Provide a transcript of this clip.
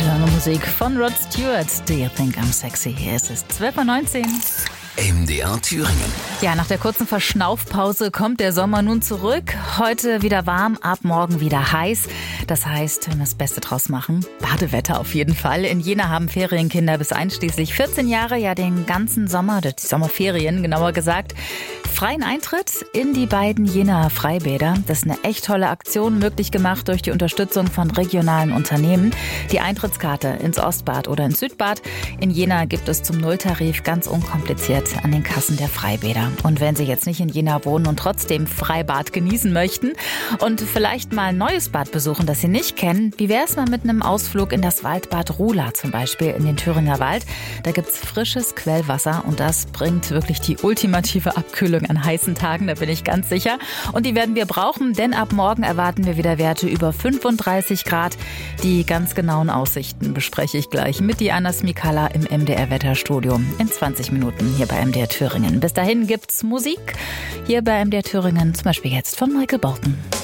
Wetterlage Musik von Rod Stewart. Do you think I'm sexy? Es ist 12:19 Uhr. MDR Thüringen. Ja, nach der kurzen Verschnaufpause kommt der Sommer nun zurück. Heute wieder warm, ab morgen wieder heiß. Das heißt, wenn wir das Beste draus machen, Badewetter auf jeden Fall. In Jena haben Ferienkinder bis einschließlich 14 Jahre ja den ganzen Sommer, die Sommerferien genauer gesagt, freien Eintritt in die beiden Jenaer Freibäder. Das ist eine echt tolle Aktion, möglich gemacht durch die Unterstützung von regionalen Unternehmen. Die Eintrittskarte ins Ostbad oder ins Südbad in Jena gibt es zum Nulltarif ganz unkompliziert an den Kassen der Freibäder. Und wenn Sie jetzt nicht in Jena wohnen und trotzdem Freibad genießen möchten und vielleicht mal ein neues Bad besuchen, das Sie nicht kennen, wie wäre es mal mit einem Ausflug in das Waldbad Ruhla zum Beispiel in den Thüringer Wald? Da gibt's frisches Quellwasser und das bringt wirklich die ultimative Abkühlung an heißen Tagen, da bin ich ganz sicher. Und die werden wir brauchen, denn ab morgen erwarten wir wieder Werte über 35 Grad. Die ganz genauen Aussichten bespreche ich gleich mit Diana Smikala im MDR-Wetterstudio in 20 Minuten hier bei MDR Thüringen. Bis dahin gibt's Musik hier bei MDR Thüringen, zum Beispiel jetzt von Michael Bolton.